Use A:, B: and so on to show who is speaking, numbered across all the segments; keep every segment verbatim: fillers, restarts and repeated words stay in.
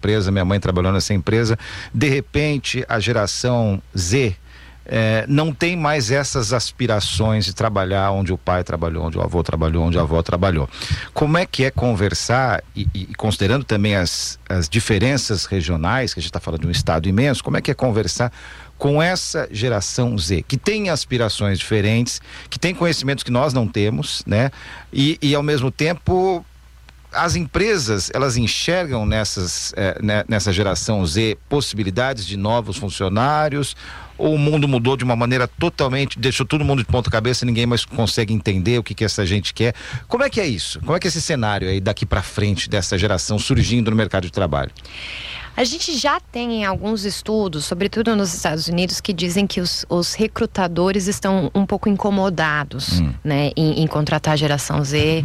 A: empresa, minha mãe trabalhou nessa empresa. De repente, a geração Z É, não tem mais essas aspirações de trabalhar onde o pai trabalhou, onde o avô trabalhou, onde a avó trabalhou. Como é que é conversar, e, e considerando também as, as diferenças regionais, que a gente está falando de um estado imenso, como é que é conversar com essa geração Z, que tem aspirações diferentes, que tem conhecimentos que nós não temos, né? E, e ao mesmo tempo, as empresas, elas enxergam nessas, é, né, nessa geração Z possibilidades de novos funcionários, ou o mundo mudou de uma maneira totalmente, deixou todo mundo de ponta cabeça e ninguém mais consegue entender o que que essa gente quer? Como é que é isso? Como é que é esse cenário aí daqui para frente dessa geração surgindo no mercado de trabalho?
B: A gente já tem alguns estudos, sobretudo nos Estados Unidos, que dizem que os, os recrutadores estão um pouco incomodados, hum. né, em, em contratar a geração Z,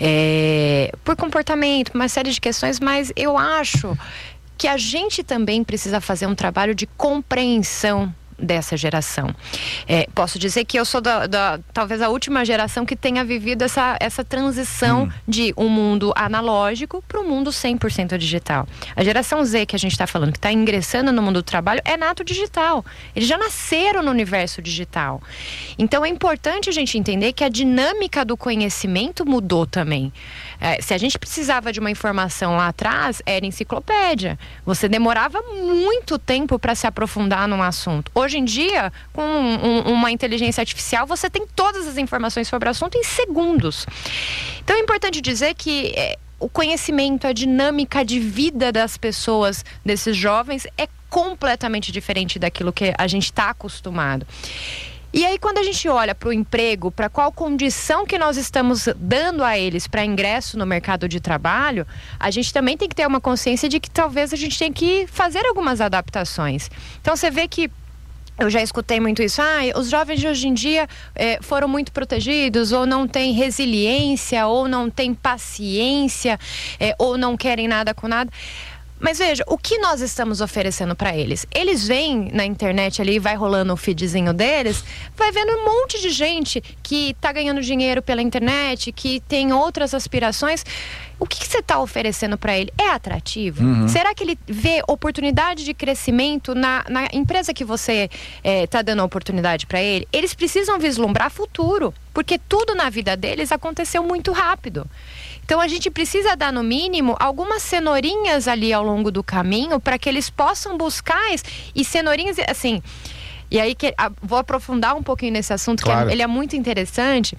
B: é, por comportamento, uma série de questões, mas eu acho que a gente também precisa fazer um trabalho de compreensão dessa geração. É, posso dizer que eu sou da, da, talvez a última geração que tenha vivido essa, essa transição hum. de um mundo analógico para um mundo cem por cento digital. A geração Z que a gente está falando, que está ingressando no mundo do trabalho, é nato digital. Eles já nasceram no universo digital. Então é importante a gente entender que a dinâmica do conhecimento mudou também. É, se a gente precisava de uma informação lá atrás, era enciclopédia. Você demorava muito tempo para se aprofundar num assunto. Hoje em dia, com um, uma inteligência artificial, você tem todas as informações sobre o assunto em segundos. Então é importante dizer que é, o conhecimento, a dinâmica de vida das pessoas, desses jovens, é completamente diferente daquilo que a gente está acostumado. E aí, quando a gente olha para o emprego, para qual condição que nós estamos dando a eles para ingresso no mercado de trabalho, a gente também tem que ter uma consciência de que talvez a gente tenha que fazer algumas adaptações. Então, você vê que eu já escutei muito isso, ah, os jovens de hoje em dia eh, foram muito protegidos, ou não têm resiliência, ou não têm paciência, eh, ou não querem nada com nada. Mas veja, o que nós estamos oferecendo para eles? Eles vêm na internet ali, vai rolando o feedzinho deles, vai vendo um monte de gente que está ganhando dinheiro pela internet, que tem outras aspirações. O que, que você está oferecendo para ele? É atrativo? Uhum. Será que ele vê oportunidade de crescimento na, na empresa que você está dando a oportunidade para ele? Eles precisam vislumbrar futuro, porque tudo na vida deles aconteceu muito rápido. Então a gente precisa dar, no mínimo, algumas cenourinhas ali ao longo do caminho para que eles possam buscar e cenourinhas, assim. E aí que, a, vou aprofundar um pouquinho nesse assunto, claro, que é, ele é muito interessante.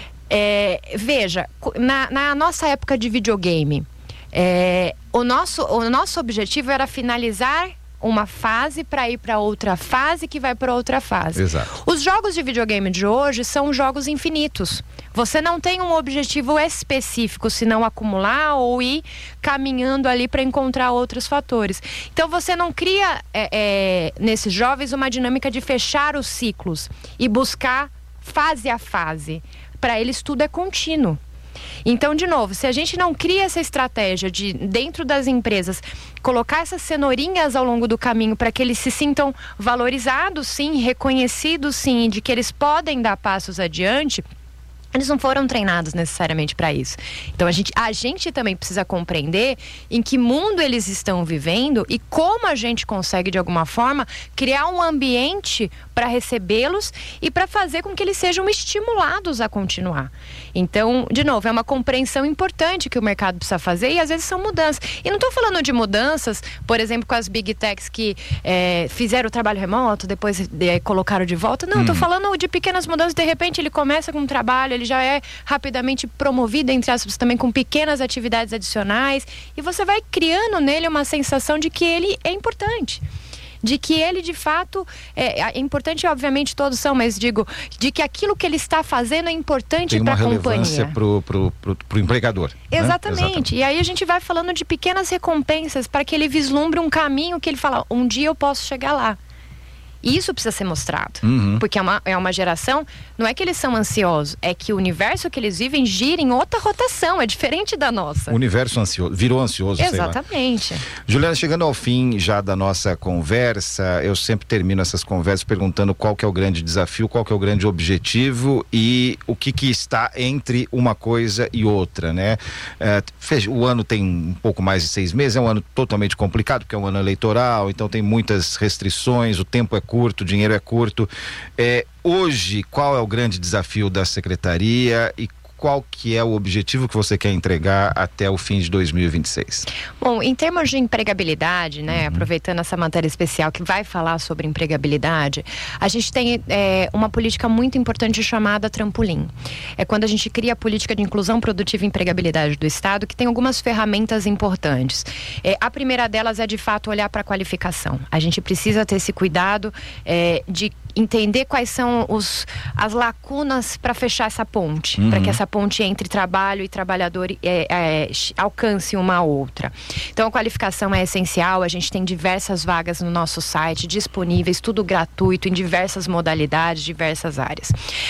B: É, veja, na, na nossa época de videogame, é, o, nosso, o nosso objetivo era finalizar uma fase para ir para outra fase que vai para outra fase.
A: Exato.
B: Os jogos de videogame de hoje são jogos infinitos. Você não tem um objetivo específico, senão acumular ou ir caminhando ali para encontrar outros fatores. Então você não cria é, é, nesses jovens uma dinâmica de fechar os ciclos e buscar fase a fase. Para eles tudo é contínuo. Então, de novo, se a gente não cria essa estratégia de, dentro das empresas, colocar essas cenourinhas ao longo do caminho para que eles se sintam valorizados, sim, reconhecidos, sim, de que eles podem dar passos adiante, eles não foram treinados necessariamente para isso. Então a gente, a gente também precisa compreender em que mundo eles estão vivendo e como a gente consegue, de alguma forma, criar um ambiente para recebê-los e para fazer com que eles sejam estimulados a continuar. Então, de novo, é uma compreensão importante que o mercado precisa fazer e às vezes são mudanças. E não estou falando de mudanças, por exemplo, com as Big Techs que é, fizeram o trabalho remoto, depois é, colocaram de volta. Não, estou hum. falando de pequenas mudanças. De repente ele começa com um trabalho, ele já é rapidamente promovido, entre aspas, também com pequenas atividades adicionais, e você vai criando nele uma sensação de que ele é importante, de que ele de fato é, é importante, obviamente todos são, mas digo, de que aquilo que ele está fazendo é importante para a companhia. Tem uma relevância pro, pro, pro, pro empregador. Exatamente.
A: Né? Exatamente.
B: E aí a gente vai falando de pequenas recompensas para que ele vislumbre um caminho que ele fala, um dia eu posso chegar lá. E isso precisa ser mostrado.
A: Uhum.
B: Porque é uma, é uma geração, não é que eles são ansiosos, é que o universo que eles vivem gira em outra rotação, é diferente da nossa.
A: O universo ansioso, virou ansioso,
B: Exatamente.
A: Sei lá. Juliana, chegando ao fim já da nossa conversa, eu sempre termino essas conversas perguntando qual que é o grande desafio, qual que é o grande objetivo e o que que está entre uma coisa e outra, né? É, o ano tem um pouco mais de seis meses, é um ano totalmente complicado, porque é um ano eleitoral, então tem muitas restrições, o tempo é curto, o dinheiro é curto. É, hoje, qual é o grande desafio da secretaria e qual que é o objetivo que você quer entregar até o fim de dois mil e vinte e seis?
B: Bom, em termos de empregabilidade, né, uhum. aproveitando essa matéria especial que vai falar sobre empregabilidade, a gente tem é, uma política muito importante chamada Trampolim. É quando a gente cria a política de inclusão produtiva e empregabilidade do Estado, que tem algumas ferramentas importantes. É, a primeira delas é, de fato, olhar para a qualificação. A gente precisa ter esse cuidado é, de entender quais são os, as lacunas para fechar essa ponte, uhum. para que essa ponte entre trabalho e trabalhador é, é, alcance uma a outra. Então a qualificação é essencial, a gente tem diversas vagas no nosso site disponíveis, tudo gratuito, em diversas modalidades, diversas áreas.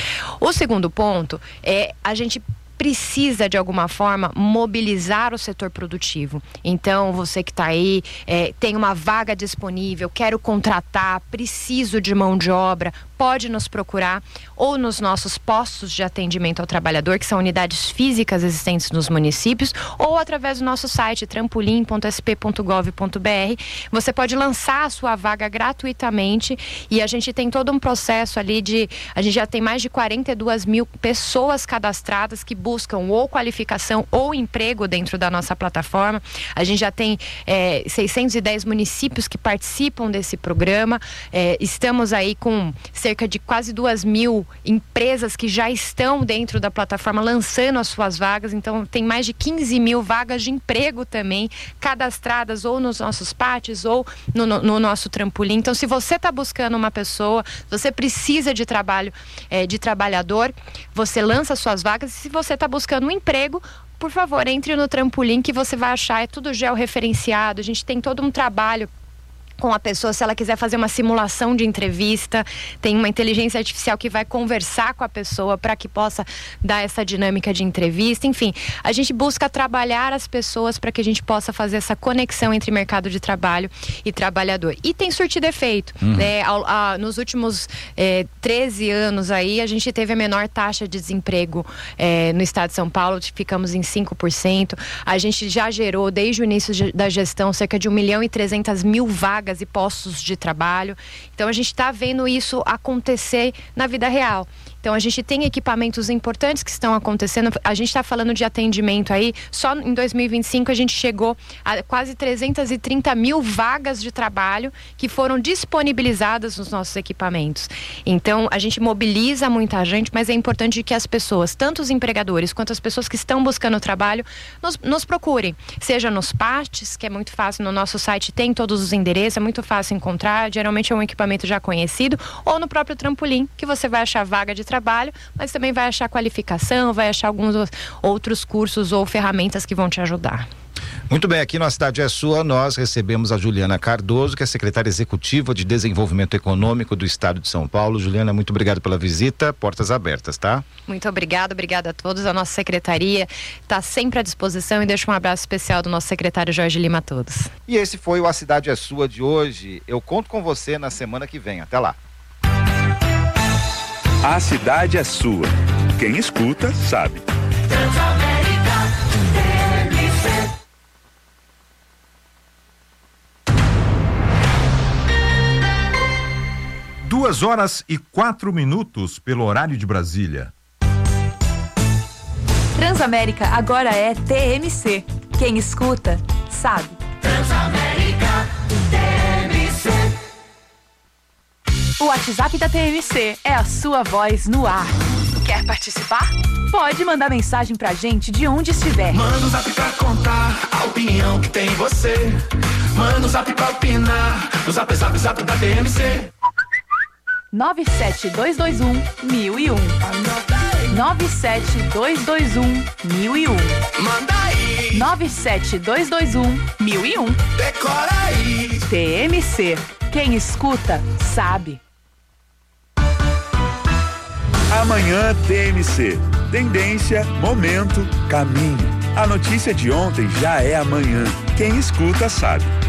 B: O segundo ponto é a gente precisa, de alguma forma, mobilizar o setor produtivo. Então, você que está aí, é, tem uma vaga disponível, quero contratar, preciso de mão de obra, pode nos procurar ou nos nossos postos de atendimento ao trabalhador, que são unidades físicas existentes nos municípios, ou através do nosso site trampolim ponto s p ponto gov ponto b r. Você pode lançar a sua vaga gratuitamente e a gente tem todo um processo ali de... A gente já tem mais de quarenta e duas mil pessoas cadastradas que buscam ou qualificação ou emprego dentro da nossa plataforma. A gente já tem é, seiscentos e dez municípios que participam desse programa. É, estamos aí com cerca de quase duas mil empresas que já estão dentro da plataforma lançando as suas vagas. Então tem mais de quinze mil vagas de emprego também cadastradas ou nos nossos pátios ou no, no, no nosso trampolim. Então, se você está buscando uma pessoa, você precisa de trabalho, é, de trabalhador, você lança suas vagas. E se você está buscando um emprego, por favor, entre no trampolim que você vai achar, é tudo georreferenciado, a gente tem todo um trabalho com a pessoa, se ela quiser fazer uma simulação de entrevista, tem uma inteligência artificial que vai conversar com a pessoa para que possa dar essa dinâmica de entrevista. Enfim, a gente busca trabalhar as pessoas para que a gente possa fazer essa conexão entre mercado de trabalho e trabalhador. E tem surtido efeito, uhum. né? Ao, a, nos últimos é, treze anos aí, a gente teve a menor taxa de desemprego é, no estado de São Paulo, ficamos em cinco por cento. A gente já gerou, desde o início de, da gestão, cerca de um milhão e trezentas mil vagas e postos de trabalho. Então a gente está vendo isso acontecer na vida real. Então a gente tem equipamentos importantes que estão acontecendo. A gente está falando de atendimento aí, só em dois mil e vinte e cinco a gente chegou a quase trezentas e trinta mil vagas de trabalho que foram disponibilizadas nos nossos equipamentos. Então a gente mobiliza muita gente, mas é importante que as pessoas, tanto os empregadores quanto as pessoas que estão buscando trabalho, nos, nos procurem. Seja nos partes, que é muito fácil, no nosso site tem todos os endereços, é muito fácil encontrar, geralmente é um equipamento já conhecido, ou no próprio trampolim, que você vai achar vaga de trabalho, mas também vai achar qualificação, vai achar alguns outros cursos ou ferramentas que vão te ajudar.
A: Muito bem, aqui na Cidade é Sua, nós recebemos a Juliana Cardoso, que é secretária executiva de Desenvolvimento Econômico do Estado de São Paulo. Juliana, muito obrigado pela visita, portas abertas, tá?
B: Muito obrigada, obrigada a todos. A nossa secretaria está sempre à disposição e deixo um abraço especial do nosso secretário Jorge Lima a todos.
A: E esse foi o A Cidade é Sua de hoje. Eu conto com você na semana que vem. Até lá.
C: A cidade é sua. Quem escuta, sabe.
D: Duas horas e quatro minutos pelo horário de Brasília.
E: Transamérica agora é T M C. Quem escuta, sabe.
F: Transamérica T M C.
E: O WhatsApp da T M C é a sua voz no ar. Quer participar? Pode mandar mensagem pra gente de onde estiver.
F: Manda um zap pra contar a opinião que tem você. Manda um zap pra opinar. O zap, zap, zap da T M C.
E: nove sete dois dois um, mil e um. nove sete dois dois um, mil e um.
F: Manda aí.
E: nove sete dois dois um, mil e um.
F: Decora aí.
E: T M C. Quem escuta, sabe.
C: Amanhã T M C. Tendência, momento, caminho. A notícia de ontem já é amanhã. Quem escuta sabe.